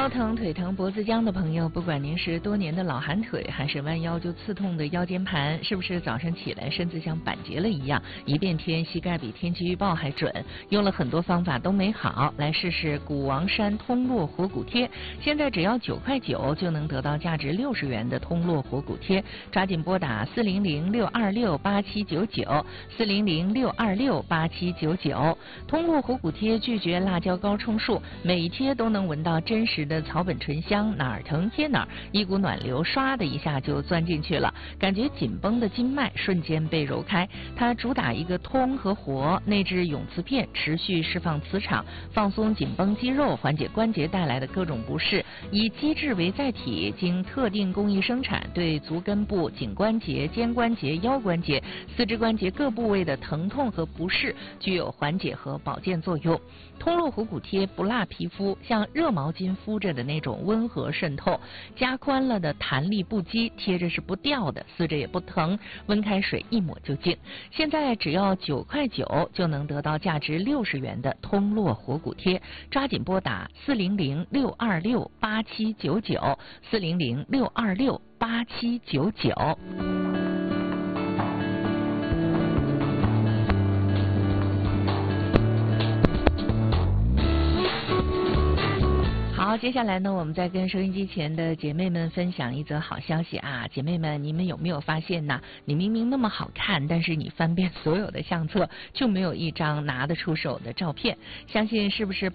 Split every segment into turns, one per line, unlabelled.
腰疼、腿疼、脖子僵的朋友，不管您是多年的老寒腿，还是弯腰就刺痛的腰间盘，是不是早上起来身子像板结了一样，一变天膝盖比天气预报还准？用了很多方法都没好，来试试股王山通络活骨贴。现在只要9块9就能得到价值60元的通络活骨贴，抓紧拨打400-626-8799，400-626-8799。通络活骨贴拒绝辣椒膏充数，每一贴都能闻到真实的草本醇香，哪儿疼贴哪儿，一股暖流唰的一下就钻进去了，感觉紧绷的经脉瞬间被揉开。它主打一个通和活，内置永磁片，持续释放磁场，放松紧绷肌肉，缓解关节带来的各种不适。以机制为载体，经特定工艺生产，对足根部、颈关节、肩关节、腰关节、四肢关节各部位的疼痛和不适具有缓解和保健作用。通络活骨贴不辣皮肤，像热毛巾敷着的那种温和渗透，加宽了的弹力不羁，贴着是不掉的，撕着也不疼，温开水一抹就净。现在只要9块9就能得到价值60元的通络活骨贴，抓紧拨打400-626-8799，400-626-8799。好，接下来呢，我们再跟收音机前的姐妹们分享一则好消息啊！姐妹们，你们有没有发现呢？你明明那么好看，但是你翻遍所有的相册，就没有一张拿得出手的照片。相信是不是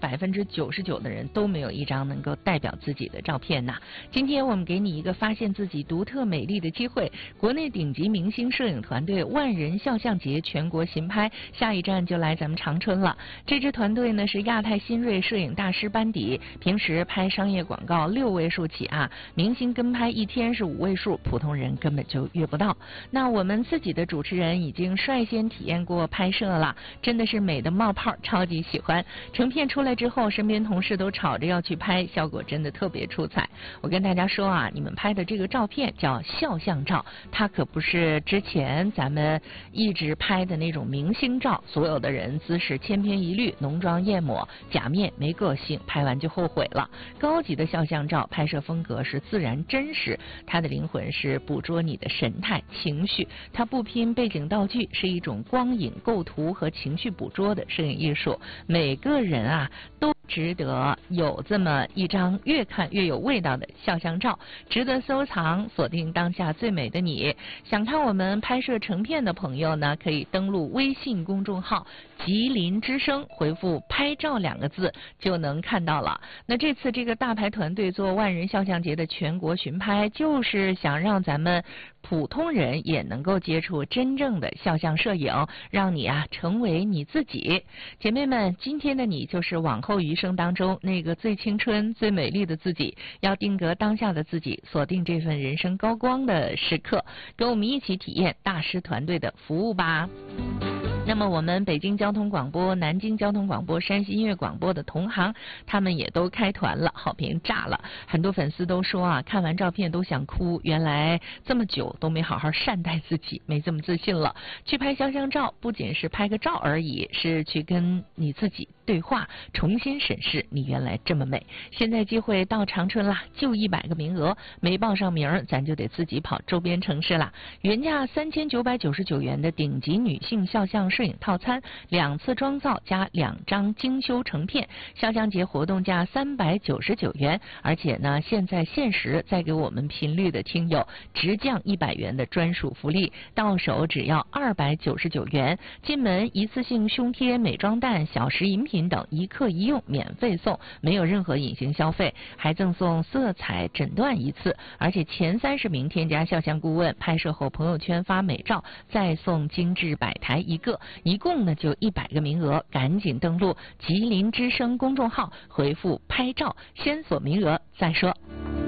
99%的人都没有一张能够代表自己的照片呢？今天我们给你一个发现自己独特美丽的机会，国内顶级明星摄影团队万人肖像节全国巡拍，下一站就来咱们长春了。这支团队呢是亚太新锐摄影大师班底，平时拍商业广告6位数起啊，明星跟拍一天是5位数，普通人根本就约不到。那我们自己的主持人已经率先体验过拍摄了，真的是美的冒泡，超级喜欢。成片出来之后，身边同事都吵着要去拍，效果真的特别出彩。我跟大家说啊，你们拍的这个照片叫肖像照，它可不是之前咱们一直拍的那种明星照，所有的人姿势千篇一律，浓妆艳抹，假面没个性，拍完就后悔了。高级的肖像照拍摄风格是自然真实，它的灵魂是捕捉你的神态情绪，它不拼背景道具，是一种光影构图和情绪捕捉的摄影艺术。每个人啊都值得有这么一张越看越有味道的肖像照，值得收藏，锁定当下最美的你。想看我们拍摄成片的朋友呢，可以登录微信公众号吉林之声，回复拍照2个字就能看到了。那这次这个大牌团队做万人肖像节的全国巡拍，就是想让咱们普通人也能够接触真正的肖像摄影，让你啊成为你自己。姐妹们，今天的你就是往后余生当中那个最青春最美丽的自己，要定格当下的自己，锁定这份人生高光的时刻，跟我们一起体验大师团队的服务吧。那么我们北京交通广播、南京交通广播、山西音乐广播的同行，他们也都开团了，好评炸了。很多粉丝都说啊，看完照片都想哭，原来这么久都没好好善待自己，没这么自信了。去拍肖像照不仅是拍个照而已，是去跟你自己对话，重新审视你原来这么美。现在机会到长春啦，就100个名额，没报上名咱就得自己跑周边城市啦。原价3999元的顶级女性肖像摄影套餐，2次妆造加2张精修成片，肖像节活动价399元，而且呢，现在限时再给我们频率的听友直降100元的专属福利，到手只要299元，进门一次性胸贴、美妆蛋、小食饮品等1克1用免费送，没有任何隐形消费，还赠送色彩诊断1次，而且前30名添加肖像顾问，拍摄后朋友圈发美照，再送精致摆台1个，一共呢就100个名额，赶紧登录吉林之声公众号，回复拍照，先锁名额再说。